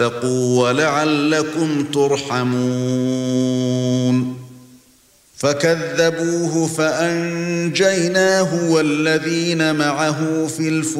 واتقوا ولعلكم ترحمون فكذبوه فأنجيناه والذين معه في الفلك